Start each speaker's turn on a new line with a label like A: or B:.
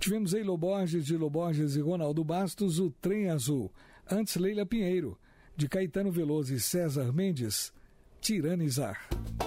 A: Tivemos Eilo Borges, de Eilo Borges e Ronaldo Bastos, O Trem Azul. Antes, Leila Pinheiro, de Caetano Veloso e César Mendes, Tiranizar.